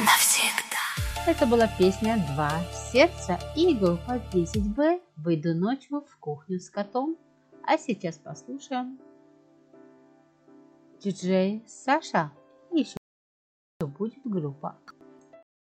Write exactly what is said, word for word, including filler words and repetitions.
Это была песня «Два сердца» и группа десять бэ «Выйду ночью в кухню с котом». А сейчас послушаем диджей Саша. И еще будет группа